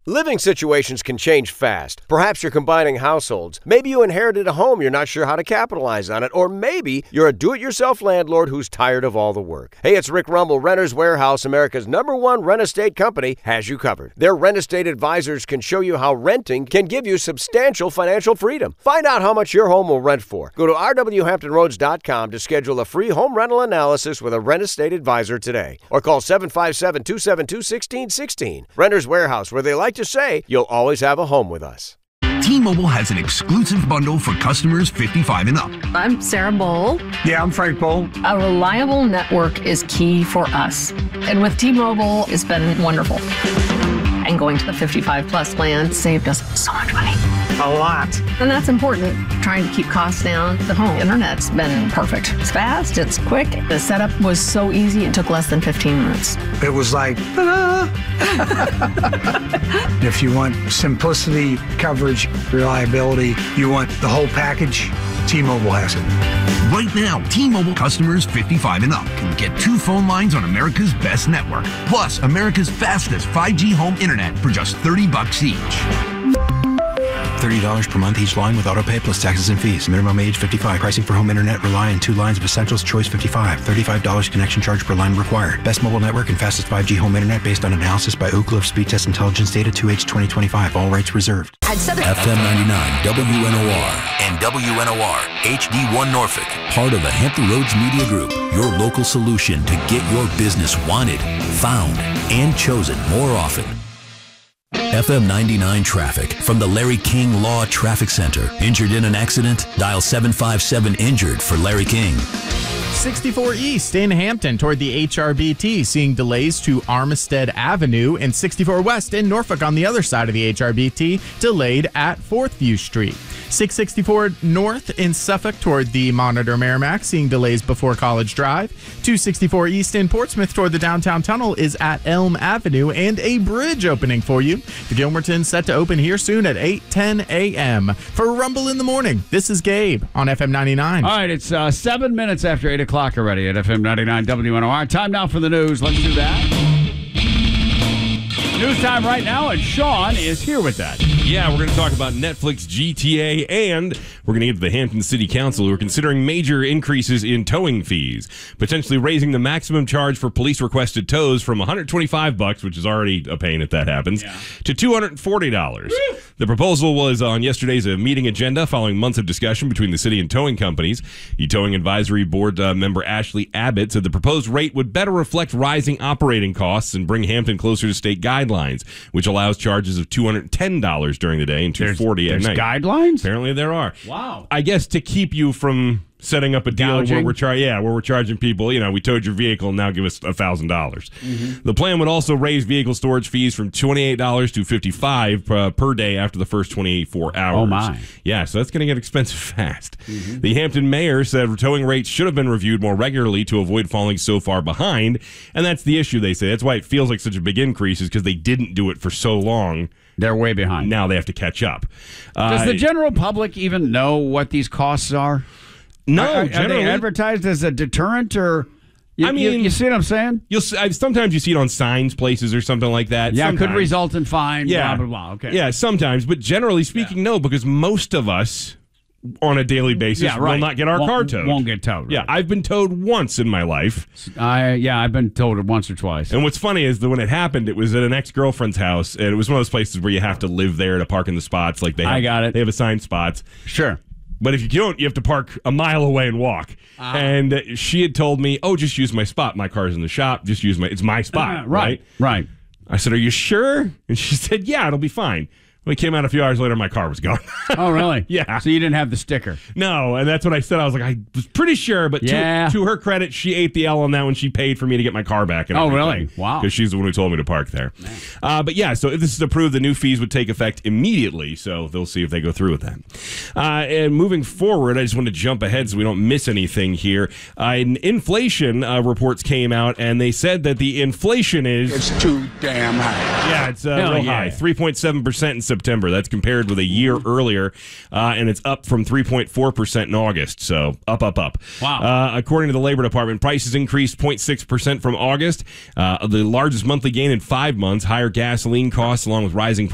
Living situations can change fast. Perhaps you're combining households. Maybe you inherited a home you're not sure how to capitalize on it. Or maybe you're a do-it-yourself landlord who's tired of all the work. Hey, it's Rick Rumble. Renters Warehouse, America's #1 rent estate company, has you covered. Their rent estate advisors can show you how renting can give you substantial financial freedom. Find out how much your home will rent for. Go to rwhamptonroads.com to schedule a free home rental analysis with a rent estate advisor today. Or call 757-272-1616. Renters Warehouse, where they like to say, you'll always have a home with us. T-Mobile has an exclusive bundle for customers 55 and up. I'm Sarah Bowl. Yeah, I'm Frank Bowl. A reliable network is key for us. And with T-Mobile, it's been wonderful. And going to the 55 plus plan saved us so much money. A lot. And that's important. Trying to keep costs down. The home internet's been perfect. It's fast, it's quick. The setup was so easy, it took less than 15 minutes. It was like, ta-da! If you want simplicity, coverage, reliability, you want the whole package, T-Mobile has it. Right now, T-Mobile customers 55 and up can get 2 phone lines on America's best network, plus America's fastest 5G home internet for just $30 each. $30 per month each line with autopay plus taxes and fees. Minimum age 55. Pricing for home internet rely on 2 lines of Essentials Choice 55. $35 connection charge per line required. Best mobile network and fastest 5G home internet based on analysis by Oak Cliff Speed Test Intelligence Data 2H 2025. All rights reserved. FM 99 WNOR and WNOR HD1 Norfolk. Part of the Hampton Roads Media Group. Your local solution to get your business wanted, found, and chosen more often. FM 99 traffic from the Larry King Law Traffic Center. Injured in an accident? Dial 757-INJURED for Larry King. 64 East in Hampton toward the HRBT, seeing delays to Armistead Avenue, and 64 West in Norfolk on the other side of the HRBT, delayed at 4th View Street. 664 North in Suffolk toward the Monitor Merrimack, seeing delays before College Drive. 264 East in Portsmouth toward the downtown tunnel is at Elm Avenue, and a bridge opening for you. The Gilmerton set to open here soon at 8:10 a.m. For Rumble in the Morning, this is Gabe on FM 99. All right, it's 7 minutes after 8 o'clock already at FM 99 WNOR. Time now for the news. Let's do that. News time right now, and Sean is here with that. Yeah, we're going to talk about Netflix, GTA, and we're going to get to the Hampton City Council, who are considering major increases in towing fees, potentially raising the maximum charge for police-requested tows from $125, which is already a pain if that happens, to $240. Woo! The proposal was on yesterday's meeting agenda following months of discussion between the city and towing companies. The Towing Advisory Board member Ashley Abbott said the proposed rate would better reflect rising operating costs and bring Hampton closer to state guidelines, which allows charges of $210 during the day and $240 at night. Guidelines? Apparently there are. Wow. I guess to keep you from setting up a deal where we're charging people, we towed your vehicle, now give us $1,000. Mm-hmm. The plan would also raise vehicle storage fees from $28 to $55 per day after the first 24 hours. Oh, my. Yeah, so that's going to get expensive fast. Mm-hmm. The Hampton mayor said towing rates should have been reviewed more regularly to avoid falling so far behind, and that's the issue, they say. That's why it feels like such a big increase, is because they didn't do it for so long. They're way behind. Now they have to catch up. Does the general public even know what these costs are? No, are they advertised as a deterrent, or you see what I'm saying? Sometimes you see it on signs, places, or something like that. Yeah, sometimes. It could result in fine. Yeah, blah blah blah. Okay. Yeah, sometimes, but generally speaking, no, because most of us on a daily basis will not get our car towed. Won't get towed. Yeah, right. I've been towed once in my life. I've been towed once or twice. And what's funny is that when it happened, it was at an ex-girlfriend's house, and it was one of those places where you have to live there to park in the spots. Like they have assigned spots. Sure. But if you don't, you have to park a mile away and walk. And she had told me, just use my spot. My car's in the shop. Just use it's my spot. Right. I said, are you sure? And she said, yeah, it'll be fine. When we came out a few hours later, my car was gone. Oh, really? Yeah. So you didn't have the sticker? No, and that's what I said. I was like, I was pretty sure, but to her credit, she ate the L on that when she paid for me to get my car back. And really? Wow. Because she's the one who told me to park there. But yeah, so if this is approved, the new fees would take effect immediately, so they'll see if they go through with that. And moving forward, I just want to jump ahead so we don't miss anything here. Inflation reports came out, and they said that the inflation is... It's too damn high. Yeah, it's real high. 3.7% in September. That's compared with a year earlier, and it's up from 3.4% in August. So up. Wow. According to the Labor Department, prices increased 0.6% from August, the largest monthly gain in 5 months. Higher gasoline costs along with rising